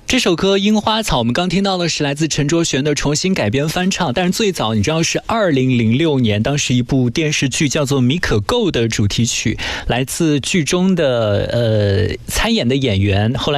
这首歌《樱花草》我们刚听到的是来自陈卓璇的重新改编翻唱，但是最早你知道是2006年，当时一部电视剧叫做《米可构》的主题曲，来自剧中的参演的演员，后来